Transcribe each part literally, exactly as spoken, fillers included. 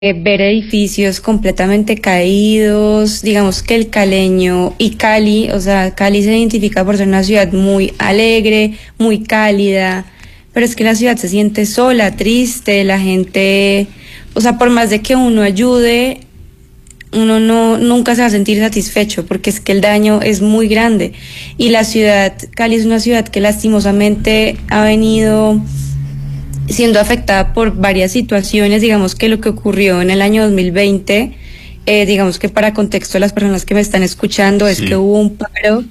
eh, ver edificios completamente caídos, digamos que el caleño y Cali, o sea, Cali se identifica por ser una ciudad muy alegre, muy cálida, pero es que la ciudad se siente sola, triste, la gente, o sea, por más de que uno ayude, uno no nunca se va a sentir satisfecho porque es que el daño es muy grande y la ciudad, Cali es una ciudad que lastimosamente ha venido siendo afectada por varias situaciones. Digamos que lo que ocurrió en el año dos mil veinte, eh, digamos que para contexto de las personas que me están escuchando, es Sí. que hubo un paro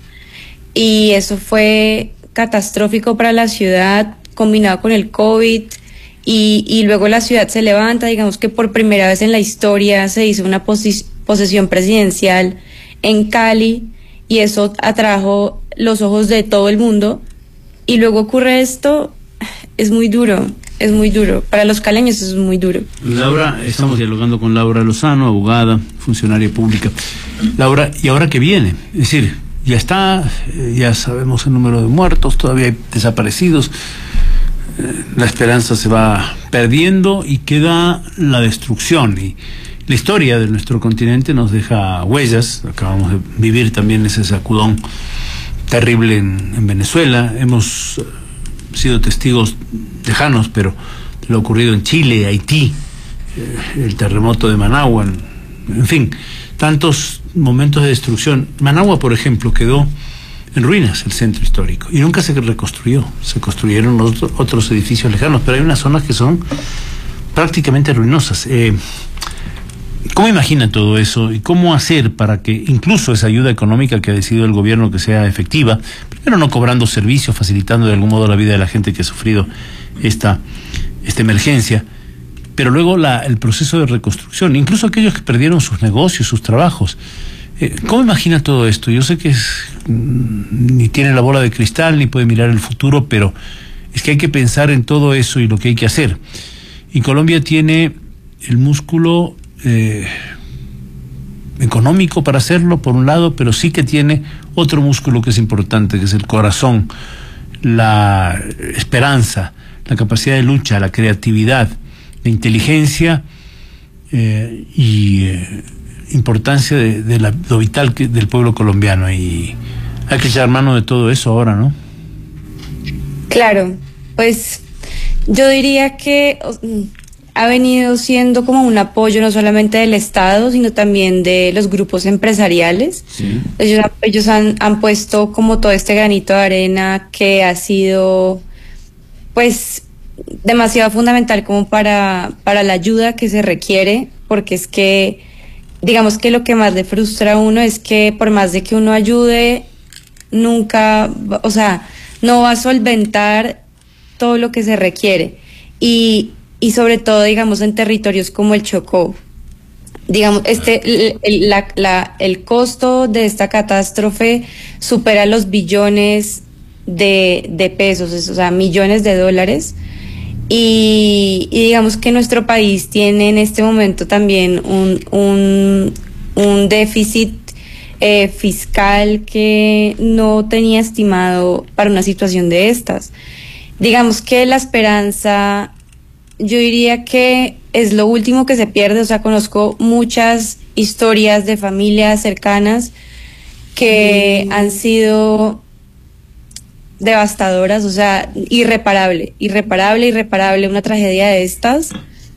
y eso fue catastrófico para la ciudad, combinado con el COVID, y, y luego la ciudad se levanta. Digamos que por primera vez en la historia se hizo una posi- posesión presidencial en Cali y eso atrajo los ojos de todo el mundo, y luego ocurre esto. Es muy duro, es muy duro. Para los caleños es muy duro. Laura, estamos dialogando con Laura Lozano, abogada, funcionaria pública. Laura, ¿y ahora qué viene? Es decir, ya está, eh, ya sabemos el número de muertos, todavía hay desaparecidos, eh, la esperanza se va perdiendo y queda la destrucción. Y la historia de nuestro continente nos deja huellas. Acabamos de vivir también ese sacudón terrible en, en Venezuela. Hemos eh, sido testigos lejanos, pero de lo ocurrido en Chile, Haití, eh, el terremoto de Managua, en, en fin, tantos momentos de destrucción. Managua, por ejemplo, quedó en ruinas el centro histórico y nunca se reconstruyó. Se construyeron otro, otros edificios lejanos, pero hay unas zonas que son prácticamente ruinosas. Eh, ¿Cómo imagina todo eso y cómo hacer para que incluso esa ayuda económica que ha decidido el gobierno que sea efectiva, primero no cobrando servicios, facilitando de algún modo la vida de la gente que ha sufrido esta, esta emergencia, pero luego la, el proceso de reconstrucción, incluso aquellos que perdieron sus negocios, sus trabajos? Eh, ¿Cómo imagina todo esto? Yo sé que es, mm, ni tiene la bola de cristal, ni puede mirar el futuro, pero es que hay que pensar en todo eso y lo que hay que hacer. Y Colombia tiene el músculo Eh, económico para hacerlo, por un lado, pero sí que tiene otro músculo que es importante, que es el corazón, la esperanza, la capacidad de lucha, la creatividad, la inteligencia eh, y eh, importancia de, de la, lo vital que, del pueblo colombiano, y hay que echar mano de todo eso ahora, ¿no? Claro, pues yo diría que ha venido siendo como un apoyo no solamente del Estado, sino también de los grupos empresariales. Sí. Ellos, ellos han, han puesto como todo este granito de arena que ha sido pues demasiado fundamental como para, para la ayuda que se requiere, porque es que digamos que lo que más le frustra a uno es que por más de que uno ayude, nunca, o sea, no va a solventar todo lo que se requiere. Y y sobre todo, digamos, en territorios como el Chocó. Digamos, este, el, el, la, la, el costo de esta catástrofe supera los billones de, de pesos, o sea, millones de dólares. Y, y digamos que nuestro país tiene en este momento también un, un, un déficit eh, fiscal que no tenía estimado para una situación de estas. Digamos que la esperanza, yo diría que es lo último que se pierde. O sea, conozco muchas historias de familias cercanas que mm. han sido devastadoras, o sea, irreparable, irreparable, irreparable, una tragedia de estas.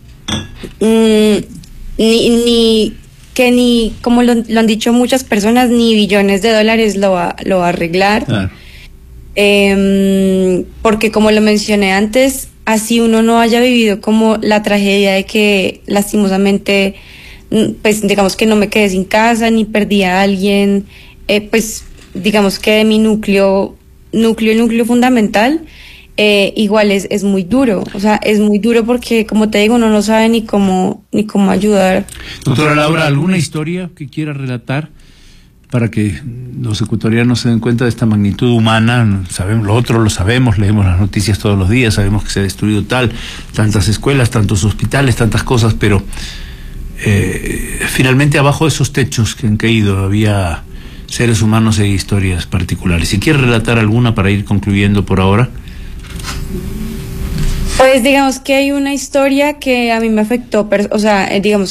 Mm, ni, ni, que ni, como lo, lo han dicho muchas personas, ni billones de dólares lo va, lo va a arreglar. Claro. Eh, porque como lo mencioné antes, así uno no haya vivido como la tragedia de que lastimosamente, pues digamos que no me quedé sin casa, ni perdí a alguien, eh, pues digamos que de mi núcleo, núcleo, núcleo fundamental, eh, igual es, es muy duro. O sea, es muy duro porque, como te digo, uno no sabe ni cómo, ni cómo ayudar. Doctora Laura, ¿alguna historia que quiera relatar para que los ecuatorianos se den cuenta de esta magnitud humana? Sabemos, lo otro lo sabemos, leemos las noticias todos los días, sabemos que se ha destruido tal, tantas escuelas, tantos hospitales, tantas cosas, pero eh, finalmente abajo de esos techos que han caído había seres humanos e historias particulares. Si quiere relatar alguna para ir concluyendo por ahora. Pues digamos que hay una historia que a mí me afectó, o sea, digamos